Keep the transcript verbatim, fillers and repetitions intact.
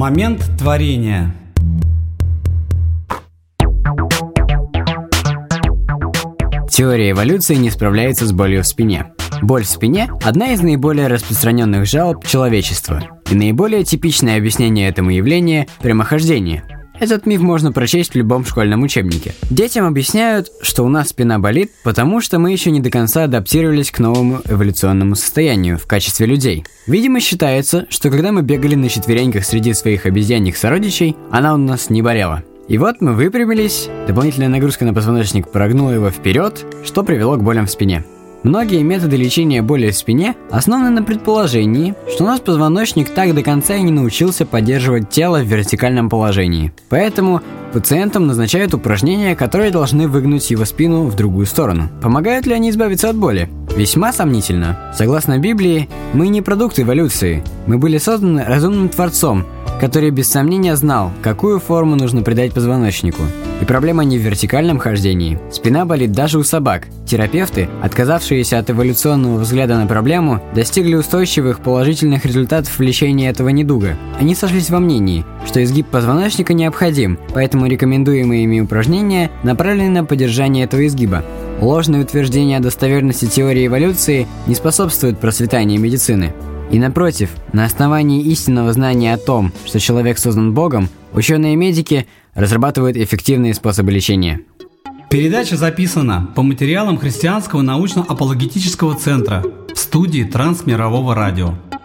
Момент творения. Теория эволюции не справляется с болью в спине. Боль в спине – одна из наиболее распространенных жалоб человечества. И наиболее типичное объяснение этому явления – прямохождение. Этот миф можно прочесть в любом школьном учебнике. Детям объясняют, что у нас спина болит, потому что мы еще не до конца адаптировались к новому эволюционному состоянию в качестве людей. Видимо, считается, что когда мы бегали на четвереньках среди своих обезьяньих сородичей, она у нас не болела. И вот мы выпрямились, дополнительная нагрузка на позвоночник прогнула его вперед, что привело к болям в спине. Многие методы лечения боли в спине основаны на предположении, что наш позвоночник так до конца и не научился поддерживать тело в вертикальном положении. Поэтому пациентам назначают упражнения, которые должны выгнуть его спину в другую сторону. Помогают ли они избавиться от боли? Весьма сомнительно. Согласно Библии, мы не продукт эволюции. Мы были созданы разумным Творцом, который без сомнения знал, какую форму нужно придать позвоночнику. И проблема не в вертикальном хождении. Спина болит даже у собак. Терапевты, отказавшиеся от эволюционного взгляда на проблему, достигли устойчивых положительных результатов в лечении этого недуга. Они сошлись во мнении, что изгиб позвоночника необходим, поэтому рекомендуемые ими упражнения направлены на поддержание этого изгиба. Ложные утверждения о достоверности теории эволюции не способствуют процветанию медицины. И напротив, на основании истинного знания о том, что человек создан Богом, ученые-медики разрабатывают эффективные способы лечения. Передача записана по материалам Христианского научно-апологетического центра в студии Трансмирового радио.